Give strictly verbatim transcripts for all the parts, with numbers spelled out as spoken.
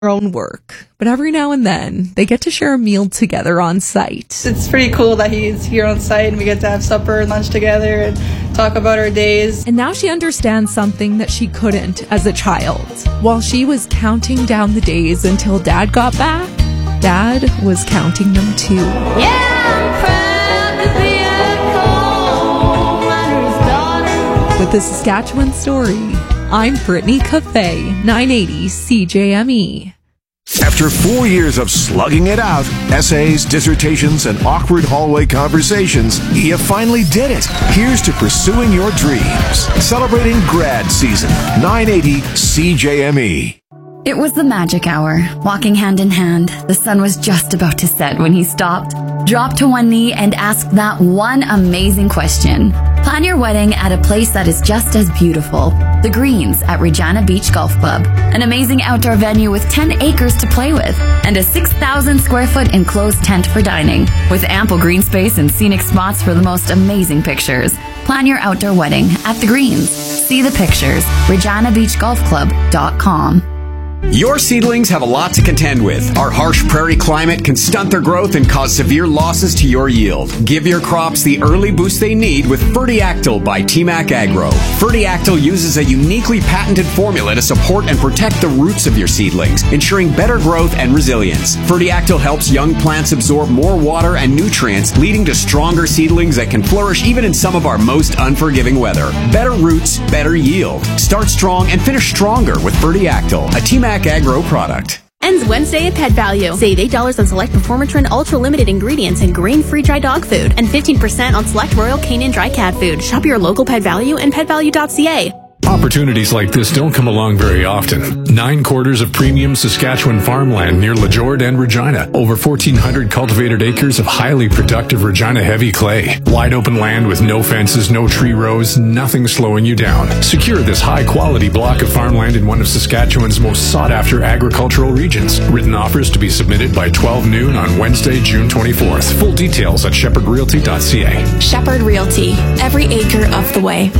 their own work, but every now and then they get to share a meal together on site. It's pretty cool that he's here on site and we get to have supper and lunch together and talk about our days. And now she understands something that she couldn't as a child. While she was counting down the days until Dad got back, Dad was counting them too. Yeah, I'm proud to be a coal miner's daughter. With the Saskatchewan Story, I'm Brittany Cafe, nine eighty C J M E. After four years of slugging it out, essays, dissertations, and awkward hallway conversations, you finally did it. Here's to pursuing your dreams. Celebrating grad season, nine eighty C J M E. It was the magic hour. Walking hand in hand, the sun was just about to set when he stopped, dropped to one knee, and asked that one amazing question. Plan your wedding at a place that is just as beautiful. The Greens at Regina Beach Golf Club. An amazing outdoor venue with ten acres to play with, and a six thousand square foot enclosed tent for dining, with ample green space and scenic spots for the most amazing pictures. Plan your outdoor wedding at The Greens. See the pictures. regina beach golf club dot com. Your seedlings have a lot to contend with. Our harsh prairie climate can stunt their growth and cause severe losses to your yield. Give your crops the early boost they need with Fertiactyl by T MAC Agro. Fertiactyl uses a uniquely patented formula to support and protect the roots of your seedlings, ensuring better growth and resilience. Fertiactyl helps young plants absorb more water and nutrients, leading to stronger seedlings that can flourish even in some of our most unforgiving weather. Better roots, better yield. Start strong and finish stronger with Fertiactyl, a T MAC Agro product. Ends Wednesday at Pet Value. Save eight dollars on select Performatrin Ultra Limited ingredients and grain-free dry dog food, and fifteen percent on select Royal Canin dry cat food. Shop your local Pet Value and pet value dot c a. Opportunities like this don't come along very often. Nine quarters of premium Saskatchewan farmland near LeJord and Regina. Over fourteen hundred cultivated acres of highly productive Regina heavy clay. Wide open land with no fences, no tree rows, nothing slowing you down. Secure this high quality block of farmland in one of Saskatchewan's most sought after agricultural regions. Written offers to be submitted by twelve noon on Wednesday, June twenty-fourth. Full details at shepherd realty dot c a. Shepherd Realty. Every acre of the way.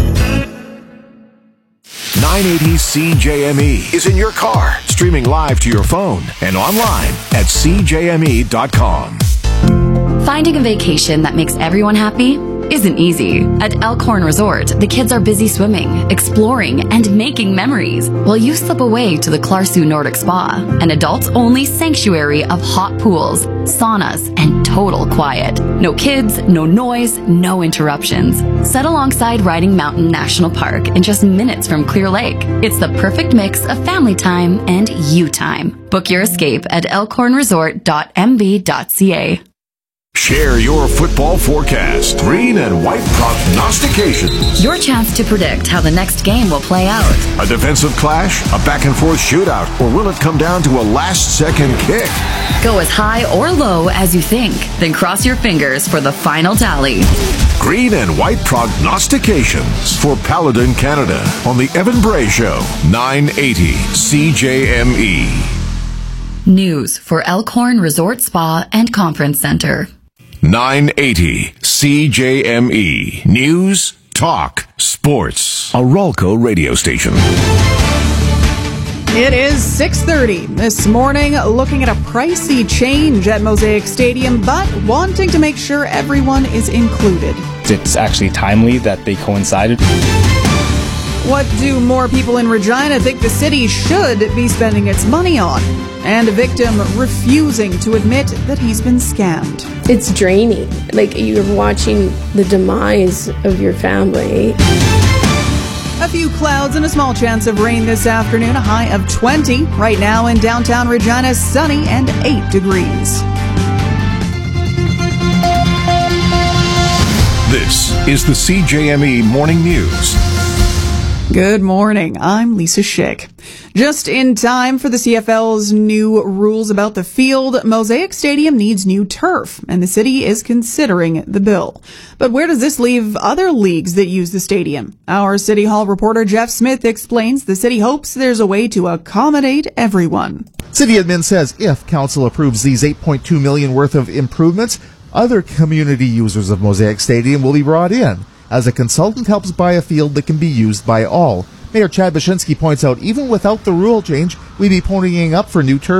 nine eighty C J M E is in your car, streaming live to your phone and online at c j m e dot com. Finding a vacation that makes everyone happy isn't easy. At Elkhorn Resort, the kids are busy swimming, exploring, and making memories, while you slip away to the Clarsu Nordic Spa, an adults-only sanctuary of hot pools, saunas, and total quiet. No kids, no noise, no interruptions. Set alongside Riding Mountain National Park in just minutes from Clear Lake. It's the perfect mix of family time and you time. Book your escape at elkhorn resort dot m b dot c a. Share your football forecast. Green and white prognostications. Your chance to predict how the next game will play out. A defensive clash, a back-and-forth shootout, or will it come down to a last-second kick? Go as high or low as you think, then cross your fingers for the final tally. Green and white prognostications for Paladin Canada on the Evan Bray Show, nine eighty C J M E. News for Elkhorn Resort Spa and Conference Center. nine eighty C J M E. News, talk, sports. A Rolco radio station. It is six thirty this morning, looking at a pricey change at Mosaic Stadium, but wanting to make sure everyone is included. It's actually timely that they coincided. What do more people in Regina think the city should be spending its money on? And a victim refusing to admit that he's been scammed. It's draining. Like, you're watching the demise of your family. A few clouds and a small chance of rain this afternoon, a high of twenty. Right now in downtown Regina, sunny and eight degrees. This is the C J M E Morning News. Good morning. I'm Lisa Schick. Just in time for the C F L's new rules about the field, Mosaic Stadium needs new turf, and the city is considering the bill. But where does this leave other leagues that use the stadium? Our City Hall reporter Jeff Smith explains the city hopes there's a way to accommodate everyone. City admin says if council approves these eight point two million dollars worth of improvements, other community users of Mosaic Stadium will be brought in, as a consultant helps buy a field that can be used by all. Mayor Chad Baczynski points out even without the rule change, we'd be ponying up for new turf